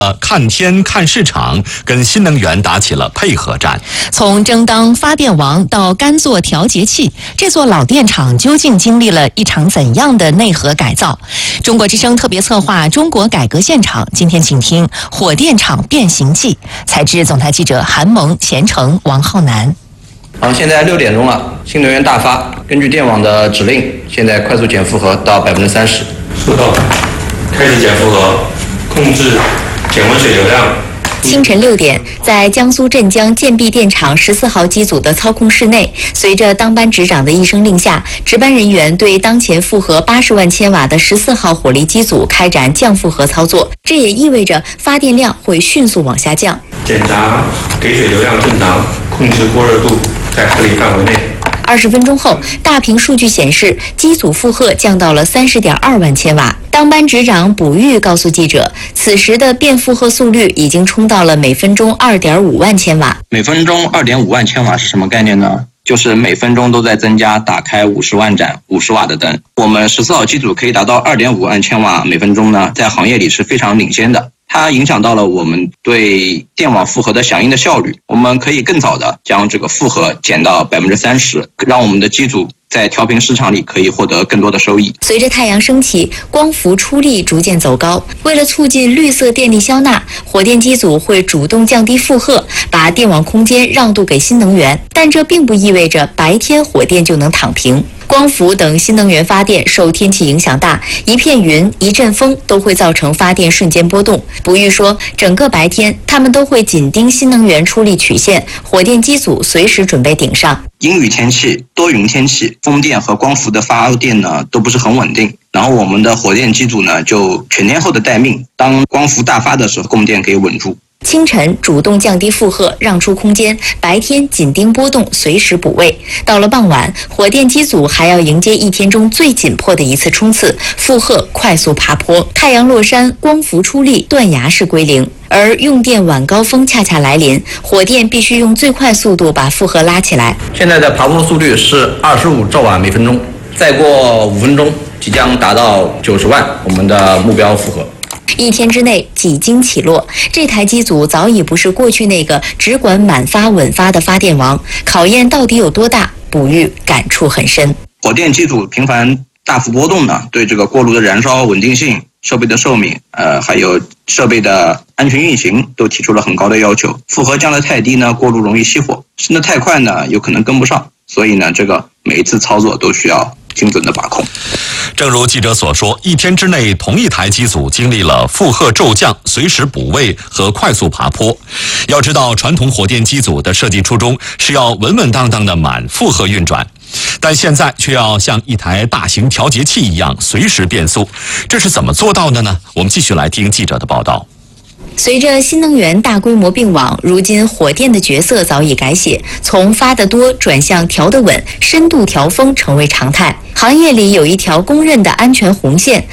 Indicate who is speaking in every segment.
Speaker 1: 看天看市场跟新能源打起了配合战。
Speaker 2: 从争当发电王到甘做调节器，这座老电厂究竟经历了一场怎样的内核改造？中国之声特别策划《中国改革现场》，今天请听《火电厂变形记》，采制总台记者韩萌、钱成、王浩南。
Speaker 3: 现在6点钟了，新能源大发，根据电网的指令，现在快速减负荷到30%。
Speaker 4: 收到，开始减负荷，控制减温水流量。
Speaker 2: 清晨6点，在江苏镇江建壁电厂14号机组的操控室内，随着当班值长的一声令下，值班人员对当前负荷80万千瓦的14号火力机组开展降负荷操作。这也意味着发电量会迅速往下降。
Speaker 4: 检查给水流量正常，控制过热度在合理范围内。
Speaker 2: 20分钟后，大屏数据显示，机组负荷降到了30.2万千瓦。当班值长卜玉告诉记者，此时的变负荷速率已经冲到了每分钟2.5万千瓦。
Speaker 3: 每分钟2.5万千瓦是什么概念呢？就是每分钟都在增加打开50万盏50瓦的灯。我们14号机组可以达到2.5万千瓦每分钟呢，在行业里是非常领先的。它影响到了我们对电网负荷的响应的效率，我们可以更早的将这个负荷减到30%，让我们的机组在调频市场里可以获得更多的收益。
Speaker 2: 随着太阳升起，光伏出力逐渐走高。为了促进绿色电力消纳，火电机组会主动降低负荷，把电网空间让渡给新能源。但这并不意味着白天火电就能躺平。光伏等新能源发电受天气影响大，一片云、一阵风都会造成发电瞬间波动。卜玉说，整个白天他们都会紧盯新能源出力曲线，火电机组随时准备顶上。
Speaker 3: 阴雨天气、多云天气，风电和光伏的发电呢都不是很稳定。然后我们的火电机组呢就全天候的待命，当光伏大发的时候，供电可以稳住。
Speaker 2: 清晨主动降低负荷，让出空间；白天紧盯波动，随时补位。到了傍晚，火电机组还要迎接一天中最紧迫的一次冲刺，负荷快速爬坡。太阳落山，光伏出力，断崖式归零。而用电晚高峰恰恰来临，火电必须用最快速度把负荷拉起来。
Speaker 3: 现在的爬坡速率是25兆瓦每分钟，再过5分钟即将达到90万，我们的目标负荷。
Speaker 2: 一天之内几经起落，这台机组早已不是过去那个只管满发稳发的发电王。考验到底有多大？卜玉感触很深。
Speaker 3: 火电机组频繁大幅波动呢，对这个锅炉的燃烧稳定性、设备的寿命，还有设备的安全运行都提出了很高的要求。负荷降得太低呢，锅炉容易熄火；升得太快呢，有可能跟不上。所以呢，这个每一次操作都需要精准的把控。
Speaker 1: 正如记者所说，一天之内同一台机组经历了负荷骤降、随时补位和快速爬坡。要知道，传统火电机组的设计初衷是要稳稳当当的满负荷运转，但现在却要像一台大型调节器一样随时变速，这是怎么做到的呢？我们继续来听记者的报道。
Speaker 2: 随着新能源大规模并网，如今火电的角色早已改写，从发得多转向调得稳，深度调峰成为常态。行业里有一条公认的安全红线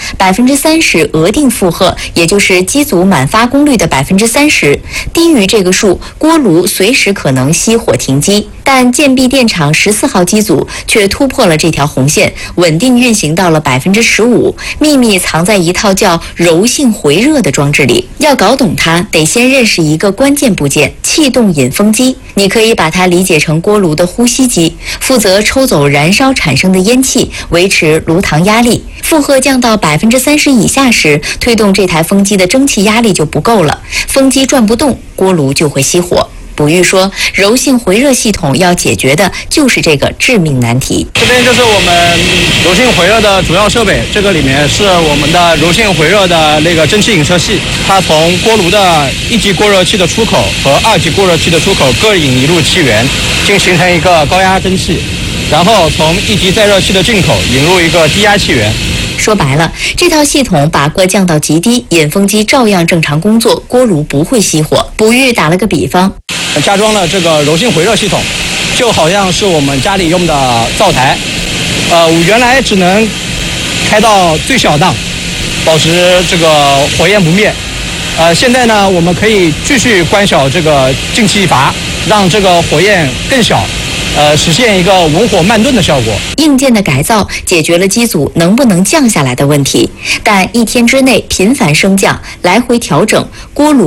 Speaker 2: ，30%额定负荷，也就是机组满发功率的30%。低于这个数，锅炉随时可能熄火停机。但建壁电厂14号机组却突破了这条红线，稳定运行到了15%，秘密藏在一套叫柔性回热的装置里。要搞懂它，得先认识一个关键部件——气动引风机。你可以把它理解成锅炉的呼吸机，负责抽走燃烧产生的烟气，维持炉膛压力。负荷降到30%以下时，推动这台风机的蒸汽压力就不够了，风机转不动，锅炉就会熄火。卜玉说，柔性回热系统要解决的就是这个致命难题。
Speaker 5: 这边就是我们柔性回热的主要设备，这个里面是我们的柔性回热的那个蒸汽引射器，它从锅炉的1级过热器的出口和2级过热器的出口各引一路气源，形成一个高压蒸汽，然后从1级再热器的进口引入一个低压气源。
Speaker 2: 说白了，这套系统把个降到极低，引风机照样正常工作，锅炉不会熄火。卜玉打了个比方，
Speaker 5: 加装了这个柔性回热系统，就好像是我们家里用的灶台，原来只能开到最小档，保持这个火焰不灭。现在呢，我们可以继续关小这个进气阀，让这个火焰更小， 实现一个文火慢炖的效果。
Speaker 2: 硬件的改造解决了机组能不能降下来的问题，但1天之内频繁升降、来回调整锅炉